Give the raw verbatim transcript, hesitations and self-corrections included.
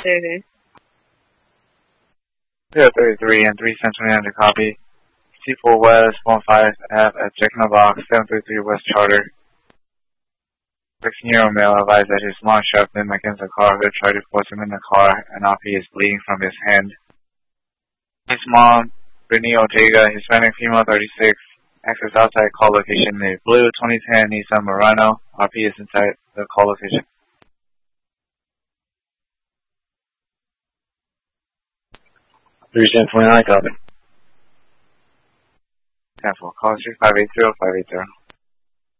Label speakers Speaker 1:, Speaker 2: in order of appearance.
Speaker 1: thirty.
Speaker 2: zero thirty-three and three Central under copy. C four West, one five F at Jack in the Box, seven three three West Charter. sixteen-year-old male advised that his mom shoved him against the car. Who tried to force him in the car, and R P is bleeding from his hand. His mom, Brittany Ortega, Hispanic female, thirty-six, access outside call location in a blue twenty ten Nissan Murano. R P is inside the call location.
Speaker 3: three ten twenty-nine, copy.
Speaker 2: ten four, call three five eight zero five eight zero.